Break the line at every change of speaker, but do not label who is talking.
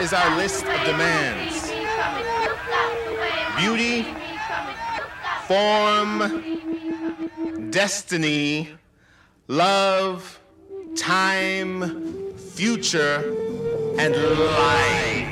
is our list of demands. Beauty, form, destiny, love, time, future, and life.